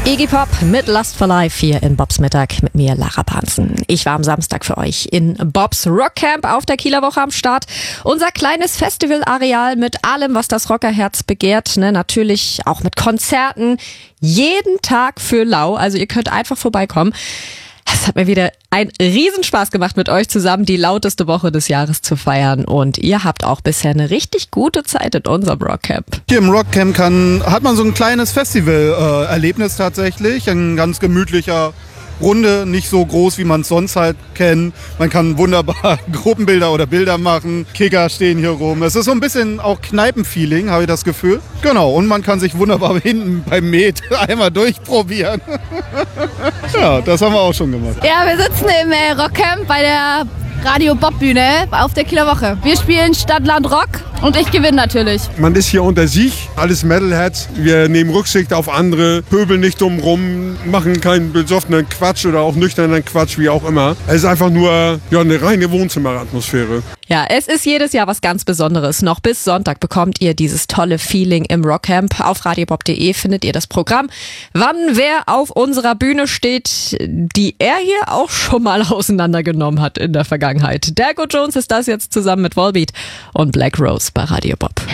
Iggy Pop mit Lust for Life hier in Bobs Mittag mit mir, Lara Pahnsen. Ich war am Samstag für euch in Bobs Rockcamp auf der Kieler Woche am Start. Unser kleines Festivalareal mit allem, was das Rockerherz begehrt. Natürlich auch mit Konzerten. Jeden Tag für lau. Also ihr könnt einfach vorbeikommen. Es hat mir wieder einen Riesenspaß gemacht, mit euch zusammen die lauteste Woche des Jahres zu feiern. Und ihr habt auch bisher eine richtig gute Zeit in unserem Rockcamp. Hier im Rockcamp hat man so ein kleines Festival-Erlebnis tatsächlich. Ein ganz gemütlicher Runde, nicht so groß, wie man es sonst halt kennt. Man kann wunderbar Gruppenbilder oder Bilder machen. Kicker stehen hier rum. Es ist so ein bisschen auch Kneipenfeeling, habe ich das Gefühl. Genau, und man kann sich wunderbar hinten beim Met einmal durchprobieren. Ja, das haben wir auch schon gemacht. Ja, wir sitzen im Rockcamp bei der Radio Bob Bühne auf der Kieler Woche. Wir spielen Stadt, Land, Rock und ich gewinne natürlich. Man ist hier unter sich, alles Metalheads. Wir nehmen Rücksicht auf andere, pöbeln nicht drumrum, machen keinen besoffenen Quatsch oder auch nüchternen Quatsch, wie auch immer. Es ist einfach nur eine reine Wohnzimmeratmosphäre. Ja, es ist jedes Jahr was ganz Besonderes. Noch bis Sonntag bekommt ihr dieses tolle Feeling im Rockcamp. Auf radiobob.de findet ihr das Programm. Wann wer auf unserer Bühne steht, die er hier auch schon mal auseinandergenommen hat in der Vergangenheit. Dergo Jones ist das jetzt zusammen mit Volbeat und Black Rose bei Radio Bob.